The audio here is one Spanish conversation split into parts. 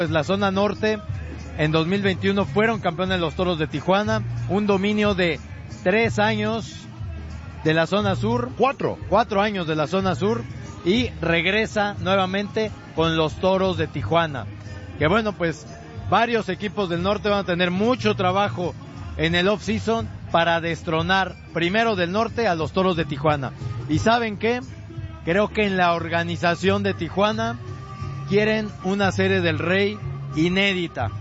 Pues la zona norte en 2021 fueron campeones los Toros de Tijuana, un dominio de 3 años de la zona sur, 4 años de la zona sur, y regresa nuevamente con los Toros de Tijuana. Que bueno, pues varios equipos del norte van a tener mucho trabajo en el off-season para destronar primero del norte a los Toros de Tijuana. ¿Y saben qué? Creo que en la organización de Tijuana quieren una serie del Rey inédita.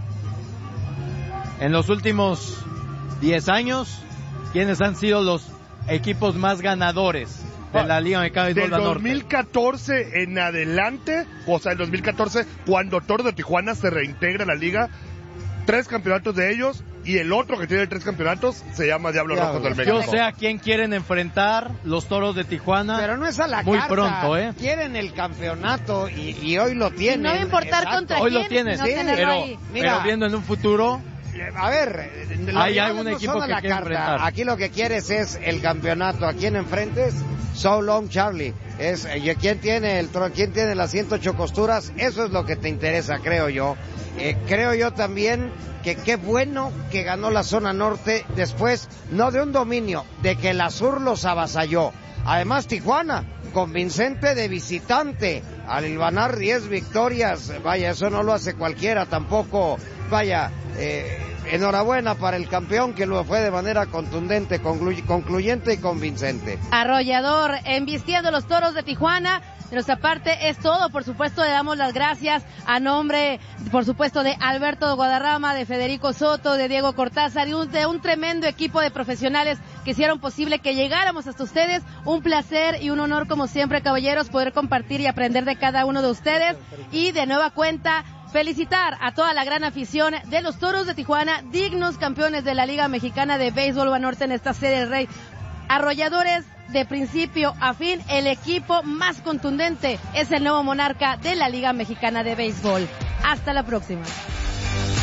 En los últimos 10 años, ¿quiénes han sido los equipos más ganadores de la Liga Mexicana de Béisbol del Norte? 2014 en adelante, o sea, en 2014, cuando Toros de Tijuana se reintegra a la liga, 3 campeonatos de ellos, y el otro que tiene 3 campeonatos se llama Diablos Rojos del México. Yo sé a quién quieren enfrentar los Toros de Tijuana. Pero no es a la muy carta. Pronto, Quieren el campeonato y hoy lo tienen. No va a importar contra hoy quién, lo tienes, sino tenerlo ahí. pero viendo en un futuro. A ver, hay algún equipo que quiere enfrentar. Aquí lo que quieres es el campeonato. ¿A quién enfrentes? So long, Charlie. ¿Quién tiene las 108 costuras? Eso es lo que te interesa, creo yo. Creo yo también que qué bueno que ganó la zona norte después, no de un dominio, de que la sur los avasalló. Además, Tijuana, convincente de visitante, al hilvanar 10 victorias, vaya, eso no lo hace cualquiera tampoco, vaya, enhorabuena para el campeón que lo fue de manera contundente, concluyente y convincente. Arrollador, embistiendo los Toros de Tijuana. De nuestra parte es todo, por supuesto le damos las gracias a nombre, por supuesto, de Alberto Guadarrama, de Federico Soto, de Diego Cortázar y de un tremendo equipo de profesionales que hicieron posible que llegáramos hasta ustedes. Un placer y un honor como siempre, caballeros, poder compartir y aprender de cada uno de ustedes y de nueva cuenta felicitar a toda la gran afición de los Toros de Tijuana, dignos campeones de la Liga Mexicana de Béisbol Banorte en esta serie del Rey. Arrolladores de principio a fin, el equipo más contundente es el nuevo monarca de la Liga Mexicana de Béisbol. Hasta la próxima.